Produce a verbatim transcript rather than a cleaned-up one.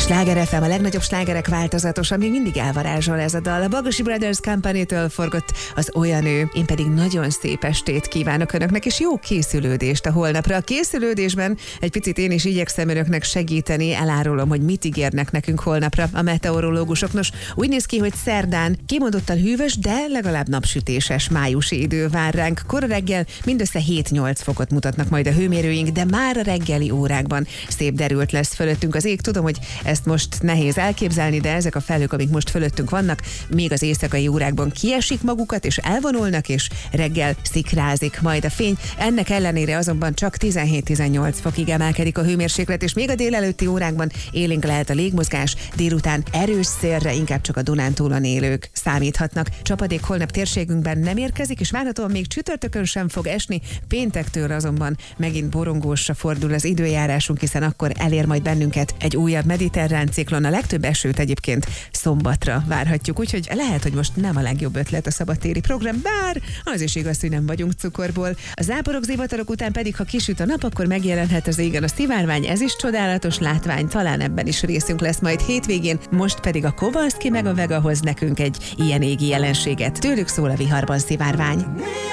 Sláger ef em, a legnagyobb slágerek változatosan, még mindig elvarázsol ez a dal. A Bagasi Brothers Company-től forgott az Olyan ő. Én pedig nagyon szép estét kívánok önöknek, és jó készülődést a holnapra. A készülődésben egy picit én is igyekszem önöknek segíteni, elárulom, hogy mit ígérnek nekünk holnapra a meteorológusok. Nos, úgy néz ki, hogy szerdán kimondottan hűvös, de legalább napsütéses májusi idő vár ránk. Kora reggel mindössze hét-nyolc fokot mutatnak majd a hőmérőink, de már a reggeli órákban szép derült lesz fölöttünk az ég. Tudom, hogy ezt most nehéz elképzelni, de ezek a felhők, amik most fölöttünk vannak, még az éjszakai órákban kiesik magukat, és elvonulnak, és reggel szikrázik majd a fény. Ennek ellenére azonban csak tizenhét-tizennyolc fokig emelkedik a hőmérséklet, és még a délelőtti órákban élénk lehet a légmozgás, délután erős szélre inkább csak a Dunántúlon élők számíthatnak. Csapadék holnap térségünkben nem érkezik, és várhatóan még csütörtökön sem fog esni, péntektől azonban megint borongósra fordul az időjárásunk, hiszen akkor elér majd bennünket egy újabb mediterrán ciklon. A legtöbb esőt egyébként szombatra várhatjuk, úgyhogy lehet, hogy most nem a legjobb ötlet a szabadtéri program, bár az is igaz, hogy nem vagyunk cukorból. A záporok, zivatarok után pedig, ha kisüt a nap, akkor megjelenhet az égen a szivárvány, ez is csodálatos látvány, talán ebben is részünk lesz majd hétvégén, most pedig a Kowalski meg a Vega hoz nekünk egy ilyen égi jelenséget. Tőlük szól a Viharban szivárvány.